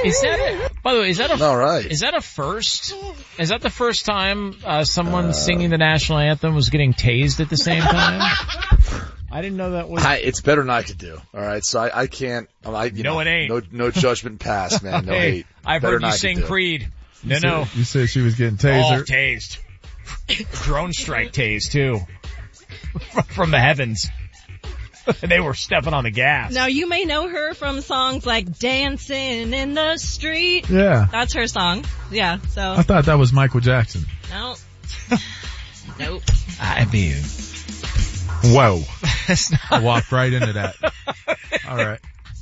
Is that by the way, is that All right. Is that a first? Is that the first time someone singing the national anthem was getting tased at the same time? I didn't know that was. It's better than I could do. All right, so I can't. You know, it ain't. No judgment pass, man. No Hey, hate. I've Better heard than you I sing could do. Creed. You No. said she was getting tasered. Oh, tased. Drone strike tased too. From the heavens. They were stepping on the gas. Now you may know her from songs like Dancing in the Street. Yeah. That's her song. Yeah, so. I thought that was Michael Jackson. No. Nope. I mean. Whoa. I walked right into that. All right.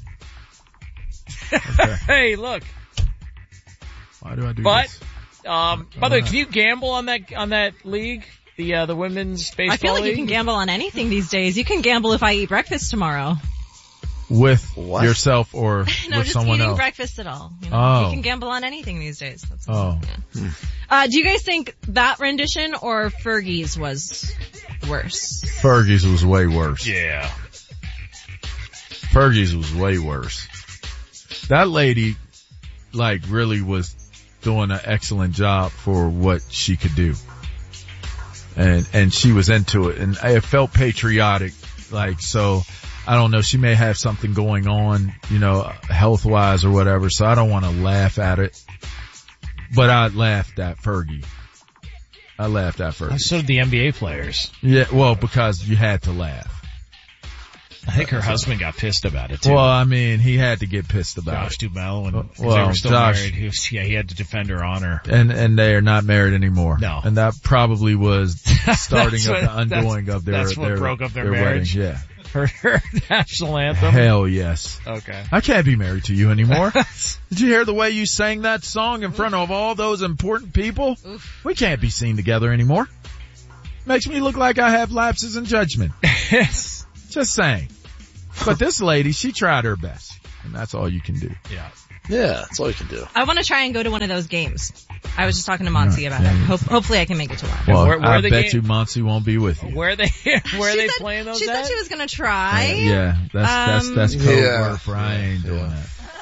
Okay. Hey, look. Why do I do But, this? by the way, can you gamble on that league? The women's baseball I feel like league? you can gamble on anything these days. You can gamble if I eat breakfast tomorrow. With What? yourself or No, with just someone eating else? breakfast at all. You know? Oh. You can gamble on anything these days. That's Oh. yeah. Do you guys think that rendition or Fergie's was worse? Fergie's was way worse. Yeah. Fergie's was way worse. That lady, really was doing an excellent job for what she could do. And she was into it. And it felt patriotic. So, I don't know, she may have something going on, health-wise or whatever, so I don't want to laugh at it. But I laughed at Fergie. So did the NBA players. Yeah, well, because you had to laugh. I think her husband got pissed about it too. Well, I mean, he had to get pissed about Josh it. Duhamel, and they well, were still Josh- married. He had to defend her honor. And they are not married anymore. No. And that probably was starting of That's the undoing of their that's what broke up their marriage? wedding. Yeah. Her national anthem. Hell yes. Okay. I can't be married to you anymore. Did you hear the way you sang that song in front of all those important people? Oof. We can't be seen together anymore. Makes me look like I have lapses in judgment. Yes. Just saying. But this lady, she tried her best. And that's all you can do. Yeah. Yeah, that's all you can do. I want to try and go to one of those games. I was just talking to Monty about it. Hopefully I can make it to one. Well, Where I the bet game- you Monty won't be with you. Where are they playing those She at? said she was going to try. Yeah, that's code Yeah. word for I ain't doing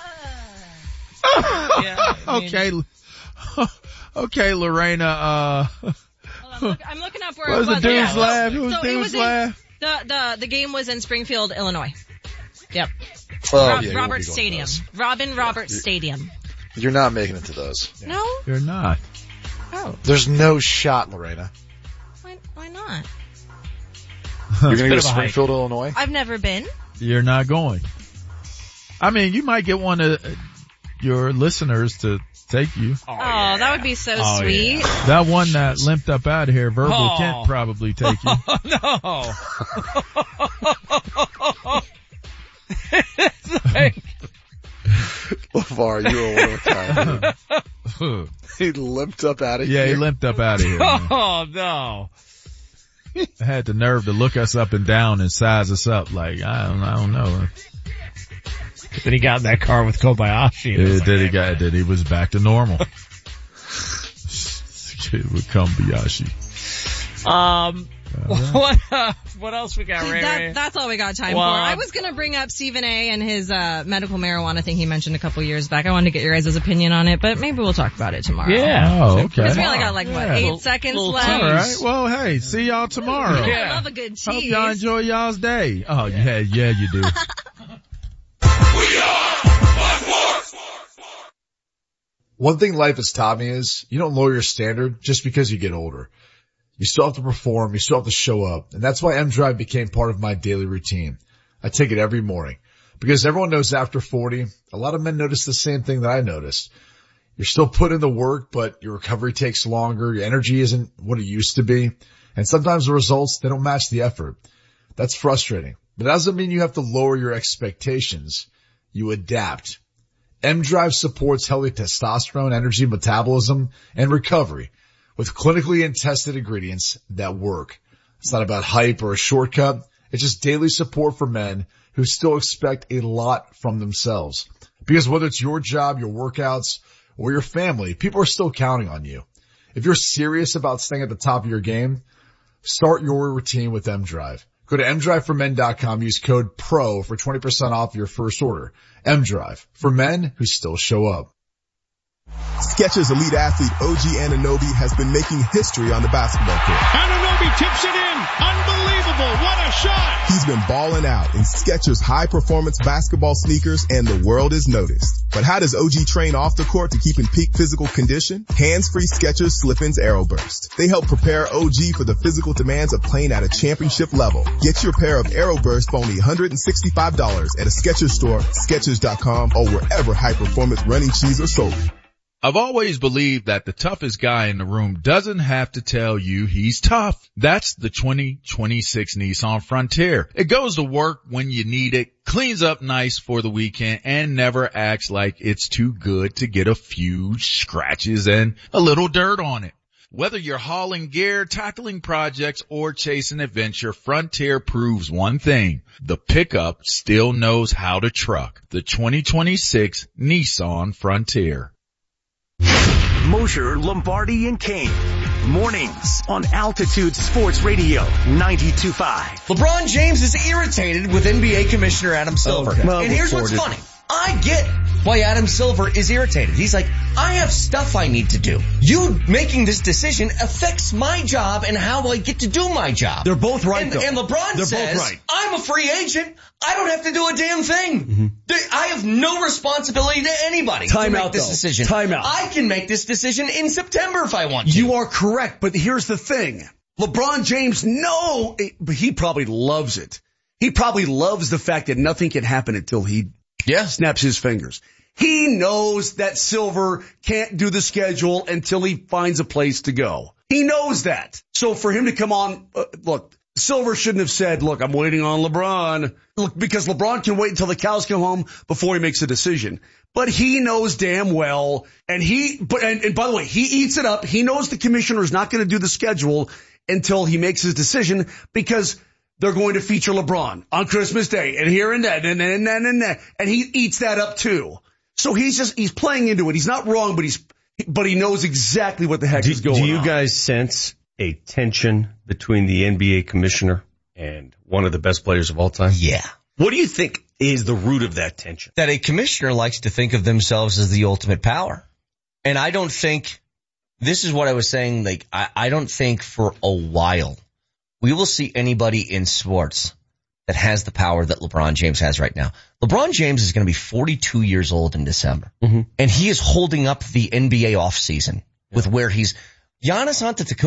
Yeah, I mean- that. Okay, Lorena, Hold on, I'm looking up where what was it the was. dude's Yeah. laugh? Who was So it dude's was in- laugh? The game was in Springfield, Illinois. Yep. Oh, yeah, you won't Roberts be going to Stadium. those. Robin Roberts Stadium. You're not making it to those. No? You're not. Oh. There's no shot, Lorena. Why not? You're going to go bit to of a hike. Springfield, Illinois? I've never been. You're not going. I mean, you might get one of your listeners to take you. Oh, that would be so sweet. Yeah. That one that limped up out of here, Verbal Oh. Kent probably take you. No. It's like, LeVar, you were one of a kind. He limped up out of Yeah, here. he limped up out of here. Man. oh no. Had the nerve to look us up and down and size us up like, I don't know. Then he got in that car with Kobayashi. And it was like, He was back to normal. Kid with Kobayashi. What else we got, Ray? Ray? That's all we got time Well, for. I was going to bring up Stephen A. and his medical marijuana thing he mentioned a couple years back. I wanted to get your guys' opinion on it, but maybe we'll talk about it tomorrow. Yeah. Oh, okay. Because we only got 8 Little- seconds little left. All right. Well, hey, see y'all tomorrow. Yeah. I love a good tease. Hope y'all enjoy y'all's day. Oh, yeah, you do. One thing life has taught me is you don't lower your standard just because you get older. You still have to perform. You still have to show up. And that's why M-Drive became part of my daily routine. I take it every morning because everyone knows after 40, a lot of men notice the same thing that I noticed. You're still putting in the work, but your recovery takes longer. Your energy isn't what it used to be. And sometimes the results, they don't match the effort. That's frustrating, but it doesn't mean you have to lower your expectations. You adapt. M-Drive supports healthy testosterone, energy, metabolism, and recovery with clinically and tested ingredients that work. It's not about hype or a shortcut. It's just daily support for men who still expect a lot from themselves. Because whether it's your job, your workouts, or your family, people are still counting on you. If you're serious about staying at the top of your game, start your routine with M-Drive. Go to mdriveformen.com, use code PRO for 20% off your first order. mDrive, for men who still show up. Skechers elite athlete OG Anunoby has been making history on the basketball court. Anunoby tips it in. Unbelievable. What a shot. He's been balling out in Skechers high-performance basketball sneakers, and the world has noticed. But how does OG train off the court to keep in peak physical condition? Hands-free Skechers Slip-ins Aeroburst. They help prepare OG for the physical demands of playing at a championship level. Get your pair of Aeroburst for only $165 at a Skechers store, Skechers.com, or wherever high-performance running shoes are sold. I've always believed that the toughest guy in the room doesn't have to tell you he's tough. That's the 2026 Nissan Frontier. It goes to work when you need it, cleans up nice for the weekend, and never acts like it's too good to get a few scratches and a little dirt on it. Whether you're hauling gear, tackling projects, or chasing adventure, Frontier proves one thing. The pickup still knows how to truck. The 2026 Nissan Frontier. Mosher, Lombardi, and Kane. Mornings on Altitude Sports Radio 92.5. LeBron James is irritated with NBA Commissioner Adam Silver. Okay. Well, and here's what's funny. I get why Adam Silver is irritated. He's like, I have stuff I need to do. You making this decision affects my job and how I get to do my job. They're both right, though. And LeBron says, right. I'm a free agent. I don't have to do a damn thing. Mm-hmm. I have no responsibility to anybody to make this decision. Time out. I can make this decision in September if I want to. You are correct, but here's the thing. LeBron James, but he probably loves it. He probably loves the fact that nothing can happen until he snaps his fingers. He knows that Silver can't do the schedule until he finds a place to go. He knows that. So for him to come on, look, Silver shouldn't have said, look, I'm waiting on LeBron. Look, because LeBron can wait until the cows come home before he makes a decision. But he knows damn well, and by the way, he eats it up. He knows the commissioner is not going to do the schedule until he makes his decision because they're going to feature LeBron on Christmas Day and here and that and that. And he eats that up too. So he's playing into it. He's not wrong, but he knows exactly what the heck is going on. Do you guys sense a tension between the NBA commissioner and one of the best players of all time? Yeah. What do you think is the root of that tension? That a commissioner likes to think of themselves as the ultimate power. And I don't think, this is what I was saying, like, I don't think for a while we will see anybody in sports that has the power that LeBron James has right now. LeBron James is going to be 42 years old in December. Mm-hmm. And he is holding up the NBA offseason with where Giannis Antetokounmpo